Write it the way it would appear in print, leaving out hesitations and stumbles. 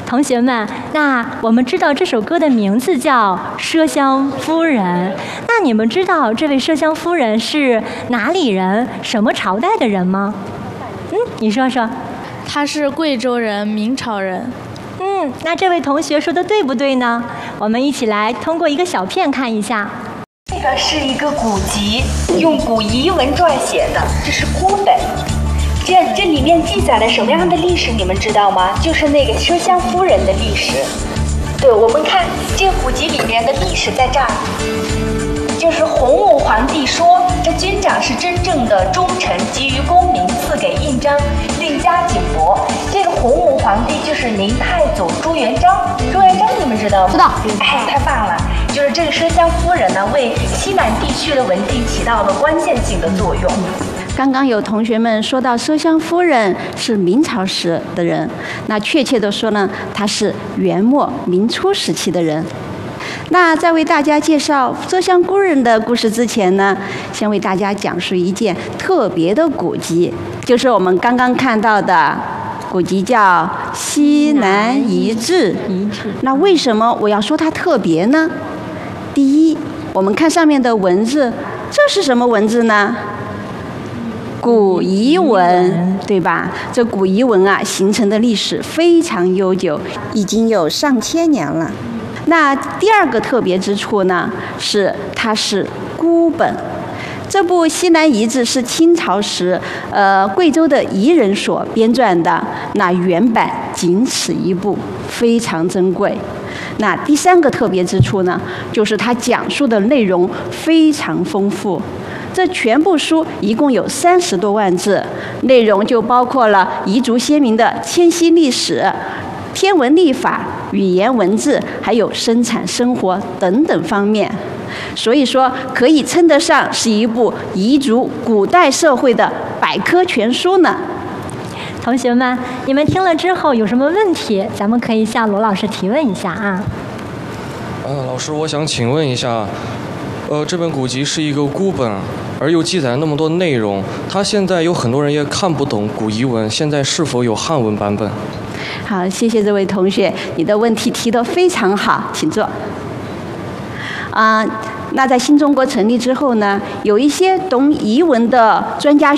同学们，那我们知道这首歌的名字叫《麝香夫人》，那你们知道这位麝香夫人是哪里人、什么朝代的人吗？你说说。 她是贵州人，明朝人。 那这位同学说的对不对呢？我们一起来通过一个小片看一下。 这个是一个古籍，用古彝文撰写的，这是孤本。这里面记载了什么样的历史？你们知道吗？就是那个麝香夫人的历史。对，我们看这个古籍里面的历史在这儿，就是洪武皇帝说，这军长是真正的忠臣，给予功名，赐给印章，令加锦帛。这个洪武皇帝就是明太祖朱元璋。朱元璋你们知道吗？ 知道。 哎，太棒了！就是这个麝香夫人呢，为西南地区的稳定起到了关键性的作用。 刚刚有同学们说到麝香夫人是明朝时的人，那确切的说呢，她是元末明初时期的人。那在为大家介绍麝香夫人的故事之前呢，先为大家讲述一件特别的古籍，就是我们刚刚看到的古籍叫《西南遗志》。那为什么我要说它特别呢？第一，我们看上面的文字，这是什么文字呢？古彝文，对吧？这古彝文啊，形成的历史非常悠久，已经有上千年了。那第二个特别之处呢，是它是孤本。这部《西南遗志》是清朝时，贵州的彝人所编撰的，那原版仅此一部，非常珍贵。那第三个特别之处呢，就是它讲述的内容非常丰富。这全部书一共有30多万字，内容就包括了彝族先民的迁徙历史、天文历法、语言文字，还有生产生活等等方面。所以说，可以称得上是一部彝族古代社会的百科全书呢。 同学们，你们听了之后有什么问题，咱们可以向罗老师提问一下啊。 老师，我想请问一下，这本古籍是一个孤本，而又记载了那么多内容，它现在有很多人也看不懂古彝文，现在是否有汉文版本？ 好，谢谢这位同学，你的问题提得非常好，请坐。那在新中国成立之后呢，有一些懂彝文的专家